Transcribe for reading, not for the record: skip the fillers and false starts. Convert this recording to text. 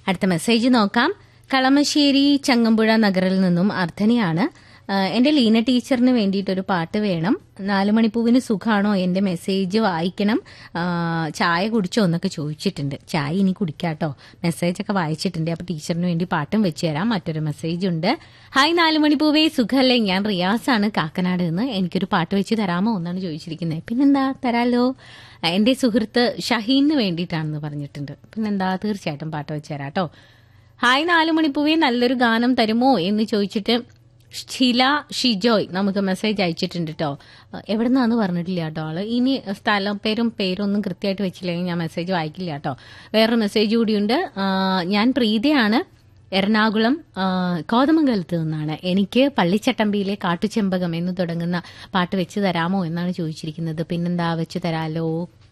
അടുത്ത മെസ്സേജ് നോക്കാം. കളമശ്ശേരി ചങ്ങമ്പുഴ നഗറിൽ നിന്നും അർദ്ധനയാണ്. എന്റെ ലീന ടീച്ചറിന് വേണ്ടിയിട്ടൊരു പാട്ട് വേണം. 4 മണിപ്പൂവിന് സുഖാണോ? എന്റെ മെസ്സേജ് വായിക്കണം. ചായ കുടിച്ചോ എന്നൊക്കെ ചോദിച്ചിട്ടുണ്ട്. ചായ ഇനി കുടിക്കാട്ടോ. മെസ്സേജൊക്കെ വായിച്ചിട്ടുണ്ട്. അപ്പൊ ടീച്ചറിന് വേണ്ടി പാട്ടും വെച്ച് തരാം. മറ്റൊരു മെസ്സേജ് ഉണ്ട്. ഹായ് 4 മണിപ്പൂവേ, സുഖല്ലേ? ഞാൻ റിയാസാണ്, കാക്കനാട് നിന്ന്. എനിക്കൊരു പാട്ട് വെച്ച് തരാമോ എന്നാണ് ചോദിച്ചിരിക്കുന്നത്. പിന്നെന്താ, തരാലോ. എന്റെ സുഹൃത്ത് ഷഹീന് വേണ്ടിയിട്ടാണെന്ന് പറഞ്ഞിട്ടുണ്ട്. പിന്നെന്താ, തീർച്ചയായിട്ടും പാട്ട് വെച്ച് തരാട്ടോ. ഹായ് 4 മണിപ്പൂവേ, നല്ലൊരു ഗാനം തരുമോ എന്ന് ചോദിച്ചിട്ട് ഷില ഷിജോയ് നമുക്ക് മെസ്സേജ് അയച്ചിട്ടുണ്ട് കേട്ടോ. എവിടെ നിന്നാന്ന് പറഞ്ഞിട്ടില്ല കേട്ടോ ആള്. ഇനി സ്ഥലം പേരൊന്നും കൃത്യമായിട്ട് വെച്ചില്ലെങ്കിൽ ഞാൻ മെസ്സേജ് വായിക്കില്ല കേട്ടോ. വേറൊരു മെസ്സേജ് കൂടിയുണ്ട്. ഞാൻ പ്രീതയാണ്, എറണാകുളം കോതമംഗലത്ത് നിന്നാണ്. എനിക്ക് പള്ളിച്ചട്ടമ്പിയിലെ കാട്ടുചെമ്പകം എന്ന് തുടങ്ങുന്ന പാട്ട് വെച്ച് തരാമോ എന്നാണ് ചോദിച്ചിരിക്കുന്നത്. പിന്നെന്താ, വെച്ച് തരാലോ.